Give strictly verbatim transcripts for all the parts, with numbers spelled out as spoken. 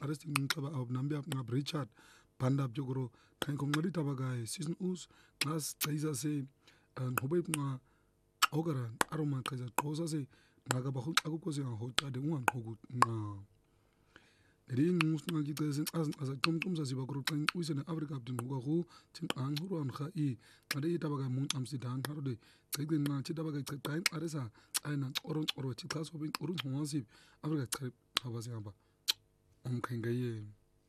arresting ngicaba ab nambe ngab Richard bandab jogoro kan ko ngari tabagay season us ngas tsaisa se ngobe nga ogara aroma kaza qosa se naga ba khut akuko se ngahota de ngwan khogut nga ri ngus nga gitesen as as tum tum sa siba gro kan uise na Africa abdin go go tin an huron kha i ade tabagay mun amsterdam harode tsegde nga chi tabagay tsain aresa aina oron oro chi kaso bin orun hwasib Africa trip habase aba om kangaye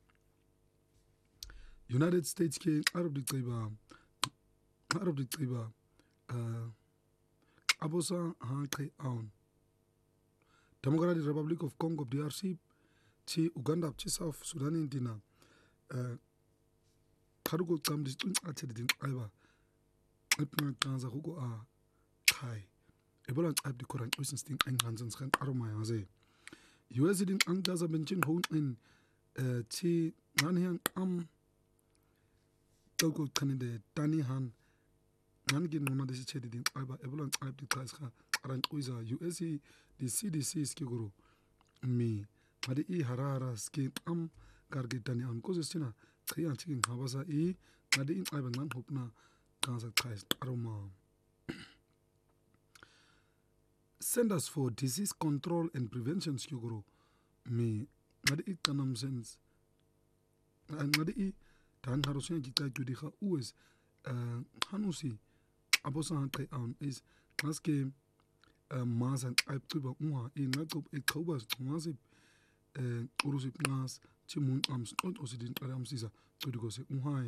United States ke Arab di taiba Arab di taiba uh, abosa ha kai aun Democratic Republic of Congo D R C chi Uganda chi South Sudan indina uh, karugo tam dis tun atse din aiba ipna kanza hugo a kai ebola ab di koran usin sting ein hansens kan aroma yaze U S din angaza benchin hon in uh, chi nanhian am Togo Canada Tani Han Nangin Mona de Chedi din Alba Evolon Alp di Taska Aran Uiza U S A di C D C skiguru mi Madi I Harara skin am Gargitani am Kozestina Trian Chicken Habasa I Madi in Alba Nan Hopna Kansa Kais Aroma Centers for Disease Control and Prevention skiguru mi Madi I Tanam Sense and Madi I Dan harusin kita judi kha U S hanusi abosa kai on is maske masan aip tuba unha I nakop e khobas masip urusip nas chimun ams on osidin aram sisa tudi go se unha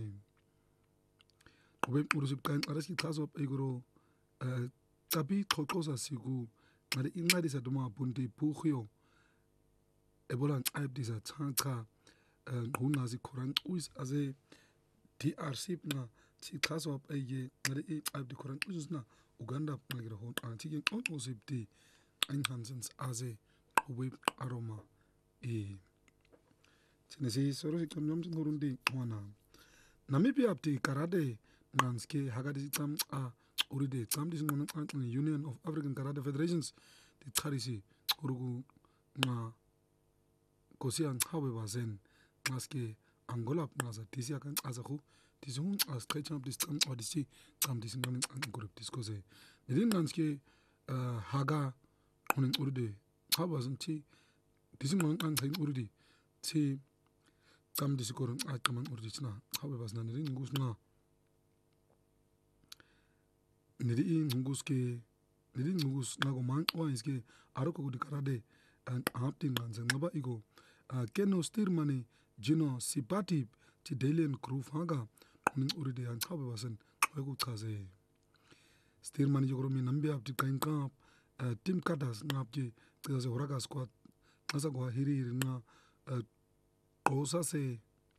obem urusip kan araski tasop egoro tapi khokosa sigu ngade ingadi sa duma bunti pukhyo ebolan aip disa tsanka ngunazi koran uis aze D R C na chi kaso ap ege ngare e ab di koran uis na Uganda ngire hon anti on osip di ein hansens aze owe aroma e chinesi soro kam nyam ngorundi wana Namibia ap di karate nanske hagadi tam a uride tam dis non Union of African Karate Federations di tarisi urugu na kosian hawe bazen maske Angola naza tisi akan azaku tisi hun as kaicham dis tam odisi tam dis non an group discose nidin nanske haga honin urde habazan ti disi non an kain urde ti tam dis koron ataman urde chna hawe bazna nidin ngus na nidin ngus ke nidin ngus nago man oinske aroko di karade an haptin nanzen ngaba igo keno stirmani Jino Sipati ti Dalian Groove Haga ning uride an kabe basen wego kaze Stirmani jogro mi nambe ab ti kain kap Tim Kadas ngap ti kaze horaga squad asa go hiri hiri na kosa se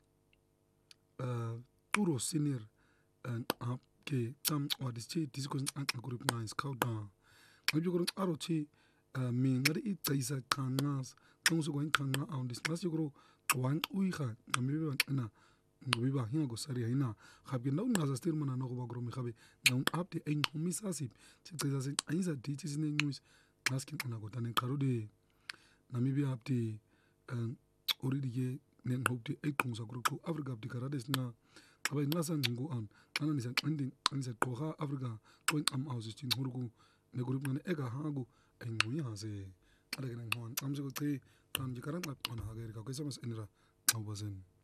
turo senior and up ke tam wadis ti disco an group nine scout down jogro aro ti mi ngari i taisa kangas tongso go in kanga on this mas jogro wan uiha namibe na ngubiba hinga go sari hina khabi na unaza stir mana no go bagro mi khabi na un update ein komisasip tsaza sen ainza diti sine news maskin una go tanen karude Namibia update oridi nen hopte ei kongsa group Africa update karades na abai nasan ngo an ana ni san ending anisa toha Africa going am ausistin hurgu ne group na ega hago ei ngui hase ada genen hon amse go te kan jikaran ap ona hager ka kesamas enra awbazen